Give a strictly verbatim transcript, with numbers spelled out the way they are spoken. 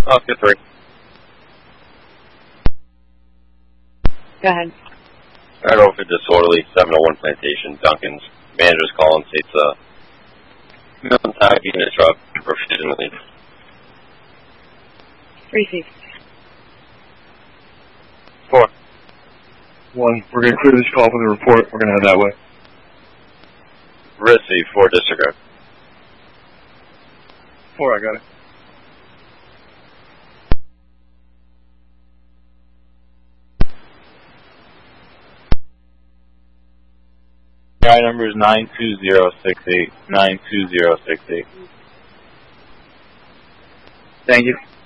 Oscar three. Go ahead. Alright, over for disorderly, seven oh one Plantation, Duncan's. Manager's calling, states, uh, Milton Tag in his truck, proficiently. Receive. Four. One, we're going to clear this call for the report. We're going to head that way. Receive, four disregard. Four, I got it. Guy number is nine two zero six eight. nine two zero six eight. Thank you.